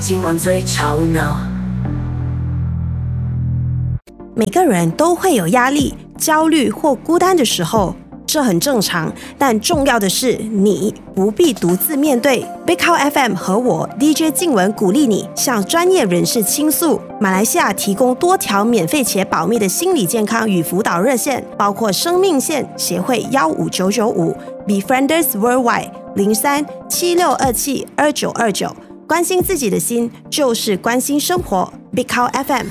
今晚最吵闹。 每个人都会有压力、焦虑或孤单的时候，这很正常。但重要的是，你不必独自面对。Big Cow FM 和我 DJ 静文鼓励你向专业人士倾诉。马来西亚提供多条免费且保密的心理健康与辅导热线，包括生命线协会15995、Befrienders Worldwide 0376272929。关心自己的心，就是关心生活。Big Cow FM。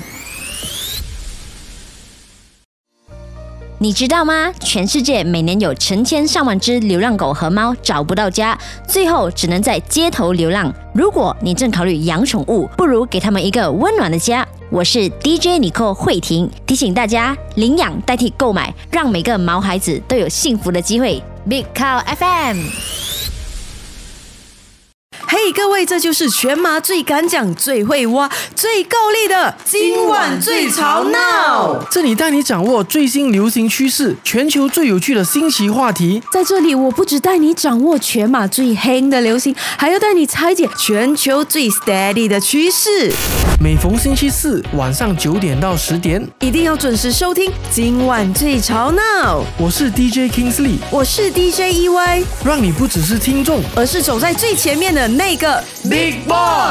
你知道吗？全世界每年有成千上万只流浪狗和猫找不到家，最后只能在街头流浪。如果你正考虑养宠物，不如给他们一个温暖的家。我是 DJ Nicole 慧婷，提醒大家领养代替购买，让每个毛孩子都有幸福的机会。Big Cow FM。 嘿，各位，这就是全马最敢讲、最会挖、最够力的今晚最吵闹。 这里带你掌握最新流行趋势，全球最有趣的新奇话题。 在这里，我不只带你掌握全马最黑的流行，还要带你拆解全球最 steady 的趋势。 每逢星期四晚上9点到10点， 一定要准时收听今晚最吵闹。 我是 DJ Kingsley， 我是 DJ EY， 让你不只是听众， 而是走在最前面的那个 Big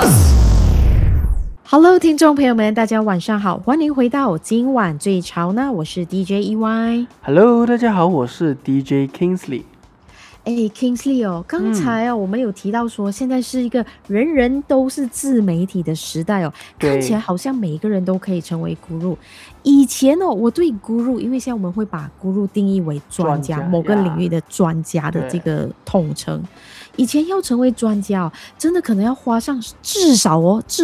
Boss。Hello， 听众朋友们，大家晚上好，欢迎回到今晚最潮呢，我是 DJ EY。Hello， 大家好，我是 DJ Kingsley。 Kingsley 哦，刚才我们有提到说，现在是一个人人都是自媒体的时代哦，看起来好像每一个人都可以成为 guru。以前我对 guru， 因为现在我们会把 guru 定义为专家，某个领域的专家的这个统称。以前要成为专家真的可能要花上至少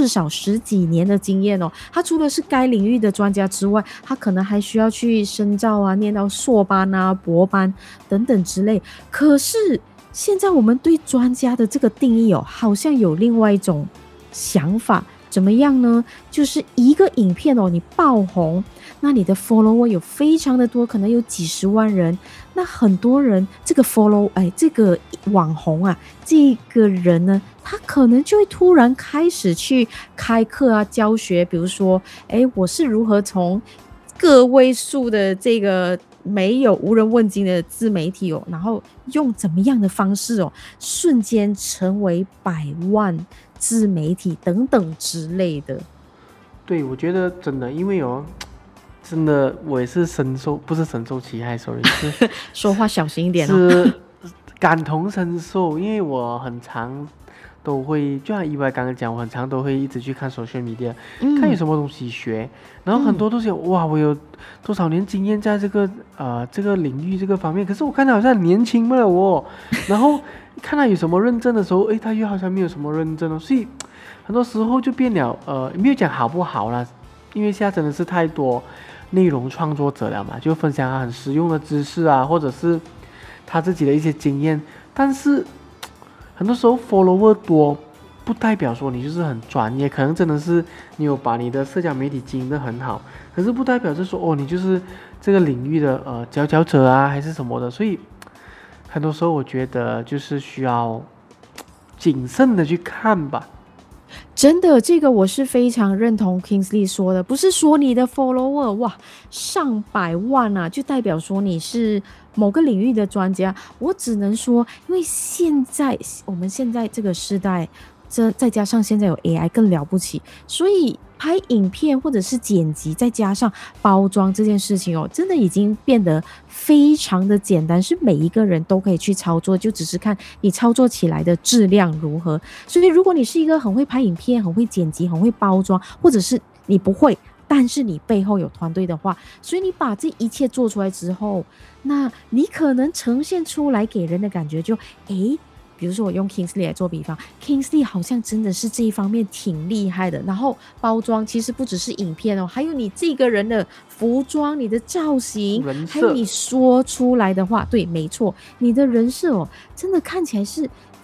10几年的经验他除了是该领域的专家之外，他可能还需要去深造啊，念到硕班啊、博班等等之类。可是现在我们对专家的这个定义好像有另外一种想法。怎么样呢？就是一个影片你爆红，那你的 follower 有非常的多，可能有几十万人，那很多人这个 这个网红啊，这个人呢，他可能就会突然开始去开课啊，教学，比如说我是如何从个位数的这个没有无人问津的自媒体然后用怎么样的方式瞬间成为100万自媒体等等之类的。 对，我觉得真的，因为真的我也是不是深受其害，sorry， 是说话小心一点是感同身受，因为我很常都会，就像意外刚刚讲，我很常都会一直去看 social media，看有什么东西学，然后很多都是哇，我有多少年经验在这个领域这个方面，可是我看他好像很年轻嘛然后看他有什么认证的时候，他又好像没有什么认证所以很多时候就变了没有讲好不好啦，因为现在真的是太多内容创作者了嘛，就分享他很实用的知识啊，或者是他自己的一些经验，但是很多时候 follower 多不代表说你就是很专业，可能真的是你有把你的社交媒体经营得很好，可是不代表是说你就是这个领域的佼佼者啊还是什么的，所以很多时候我觉得就是需要谨慎的去看吧。 真的，这个我是非常认同 Kingsley 说的，不是说你的 follower 上百万就代表说你是某个领域的专家。我只能说，因为我们现在这个时代，再加上现在有 AI 更了不起，所以拍影片或者是剪辑，再加上包装这件事情真的已经变得非常的简单，是每一个人都可以去操作，就只是看你操作起来的质量如何。所以如果你是一个很会拍影片、很会剪辑、很会包装，或者是你不会，但是你背后有团队的话，所以你把这一切做出来之后，那你可能呈现出来给人的感觉就比如说我用 Kingsley 来做比方， Kingsley 好像真的是这一方面挺厉害的，然后包装其实不只是影片还有你这个人的服装、你的造型，还有你说出来的话，对，没错，你的人设真的看起来是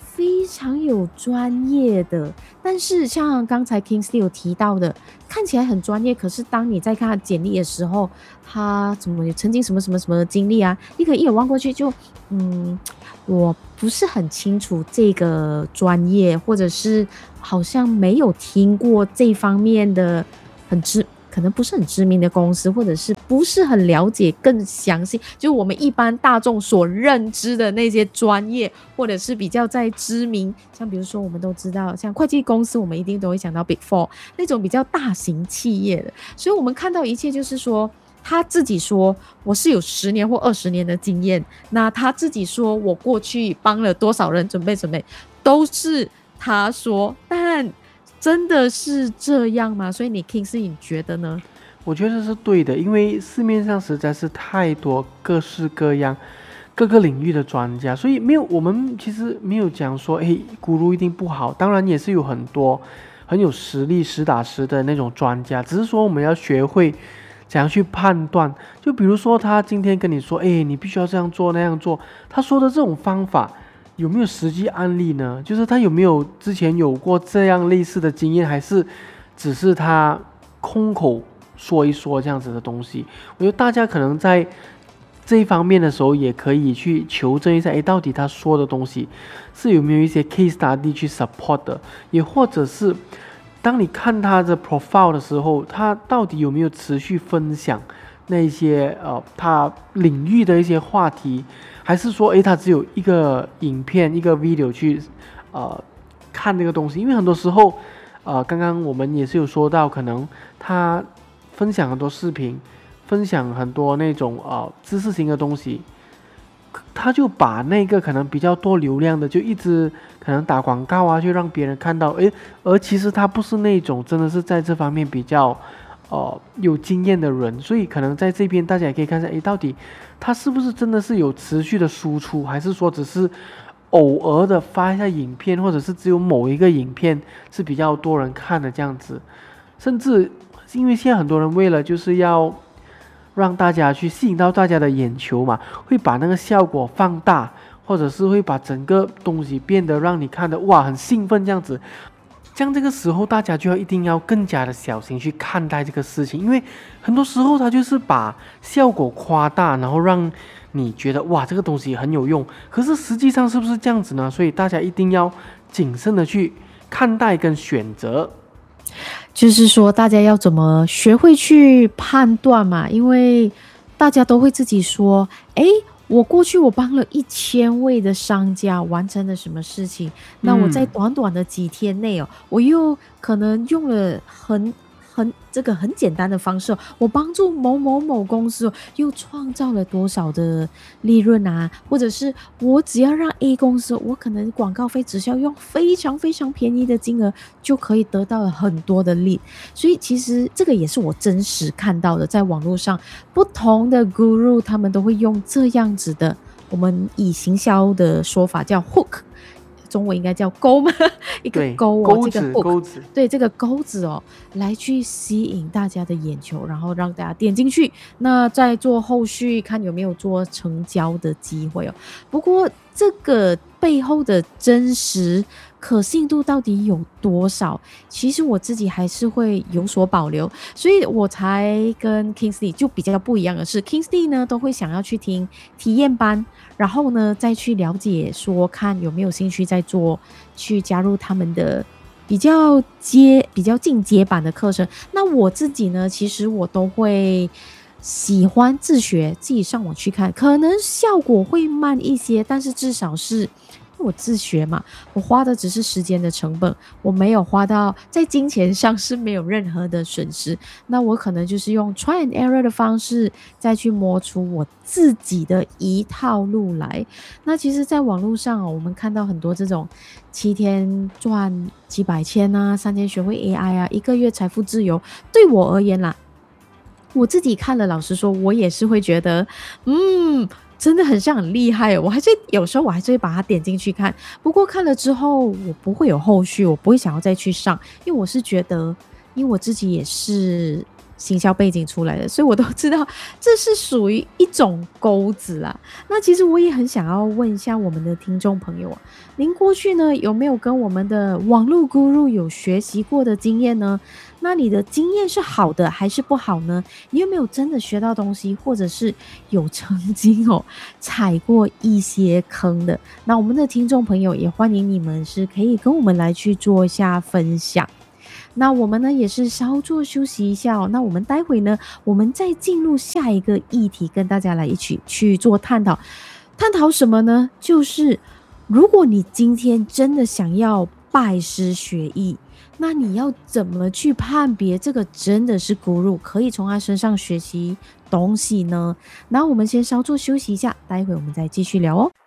非常有专业的，但是像刚才 Kingsley 有提到的，看起来很专业，可是当你在看他简历的时候，他怎么曾经什么什么什么的经历啊，你可能一眼望过去就我不是很清楚这个专业，或者是好像没有听过这方面的可能不是很知名的公司，或者是不是很了解更详细，就是我们一般大众所认知的那些专业，或者是比较在知名，像比如说我们都知道像会计公司，我们一定都会想到 Big Four 那种比较大型企业的，所以我们看到一切就是说他自己说我是有10年或20年的经验，那他自己说我过去帮了多少人准备都是他说，但真的是这样吗？所以你 Kingsley 你觉得呢？ 我觉得是对的，因为市面上实在是太多各式各样各个领域的专家，所以我们其实没有讲说guru 一定不好，当然也是有很多很有实力实打实的那种专家，只是说我们要学会怎样去判断。就比如说他今天跟你说你必须要这样做那样做，他说的这种方法有没有实际案例呢？就是他有没有之前有过这样类似的经验，还是只是他空口说一说这样子的东西？我觉得大家可能在这一方面的时候也可以去求证一下，到底他说的东西是有没有一些 case study 去 support 的，也或者是当你看他的 profile 的时候，他到底有没有持续分享那些他领域的一些话题，还是说他只有一个影片一个 video 去看那个东西？因为很多时候刚刚我们也是有说到，可能他分享很多视频，分享很多那种知识型的东西，他就把那个可能比较多流量的就一直可能打广告啊，去让别人看到，而其实他不是那种真的是在这方面比较有经验的人，所以可能在这边大家也可以看一下，到底他是不是真的是有持续的输出，还是说只是偶尔的发一下影片，或者是只有某一个影片是比较多人看的这样子。甚至因为现在很多人为了就是要让大家去吸引到大家的眼球嘛，会把那个效果放大，或者是会把整个东西变得让你看得哇很兴奋这样子。像这个时候大家就一定要更加的小心去看待这个事情，因为很多时候他就是把效果夸大，然后让你觉得哇这个东西很有用，可是实际上是不是这样子呢？所以大家一定要谨慎的去看待跟选择。 就是说大家要怎么学会去判断嘛，因为大家都会自己说我过去我帮了1000位的商家完成了什么事情，那我在短短的几天内我又可能用了这个很简单的方式，我帮助某某某公司又创造了多少的利润啊，或者是我只要让 A 公司，我可能广告费只需要用非常非常便宜的金额就可以得到了很多的利，所以其实这个也是我真实看到的，在网络上不同的 guru 他们都会用这样子的，我们以行销的说法叫 hook，中文应该叫钩吗？一个钩这个钩子， 对，这个钩子来去吸引大家的眼球，然后让大家点进去，那再做后续看有没有做成交的机会不过这个背后的真实可信度到底有多少？其实我自己还是会有所保留，所以我才跟 Kingsley 就比较不一样的是 ，Kingsley 呢都会想要去听体验班，然后呢再去了解说看有没有兴趣再做，去加入他们的比较进阶版的课程。那我自己呢，其实我都会喜欢自学，自己上网去看，可能效果会慢一些，但是至少是我自学嘛，我花的只是时间的成本，我没有花到在金钱上是没有任何的损失，那我可能就是用 try and error 的方式再去摸出我自己的一套路来。那其实在网络上我们看到很多这种7天赚几百千啊，3天学会 AI 啊，1个月财富自由，对我而言啦，我自己看了，老实说我也是会觉得真的很像很厉害，有时候我还是会把它点进去看，不过看了之后我不会有后续，我不会想要再去上，因为我是觉得因为我自己也是行销背景出来的，所以我都知道这是属于一种钩子啦。那其实我也很想要问一下我们的听众朋友啊，您过去呢有没有跟我们的网络 guru 有学习过的经验呢？那你的经验是好的还是不好呢？你有没有真的学到东西，或者是有曾经踩过一些坑的？那我们的听众朋友也欢迎你们是可以跟我们来去做一下分享。那我们呢也是稍作休息一下那我们待会呢，我们再进入下一个议题，跟大家来一起去做探讨。探讨什么呢？就是如果你今天真的想要拜师学艺，那你要怎么去判别这个真的是 guru， 可以从他身上学习东西呢？那我们先稍作休息一下，待会我们再继续聊哦。